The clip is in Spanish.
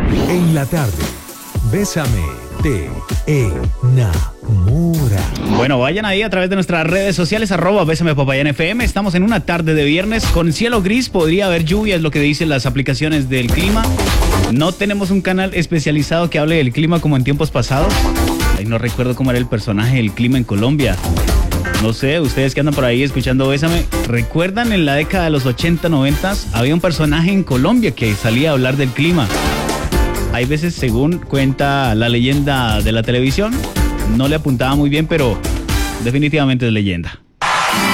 En la tarde, Bésame, te enamora. Bueno, vayan ahí a través de nuestras redes sociales, @BésamePopayánFM. Estamos en una tarde de viernes con cielo gris, podría haber lluvia, es lo que dicen las aplicaciones del clima. No tenemos un canal especializado que hable del clima como en tiempos pasados. Ay, no recuerdo cómo era el personaje del clima en Colombia. No sé, ustedes que andan por ahí escuchando Bésame, ¿recuerdan en la década de los 80, 90? Había un personaje en Colombia que salía a hablar del clima. Hay veces, según cuenta la leyenda de la televisión, no le apuntaba muy bien, pero definitivamente es leyenda.